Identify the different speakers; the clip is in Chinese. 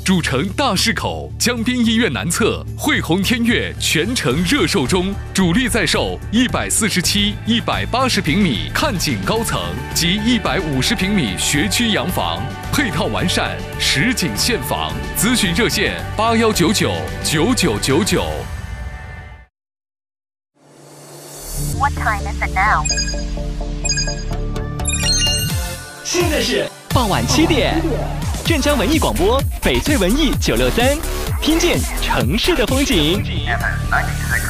Speaker 1: 主城大市口江滨医院南侧汇宏天悦全城热售中，主力在售147、180平米看景高层及150平米学区洋房，配套完善，实景现房。咨询热线81999999。
Speaker 2: What time is it now?
Speaker 3: 现在是傍晚7点，镇江文艺广播，翡翠文艺963，听见城市的风景。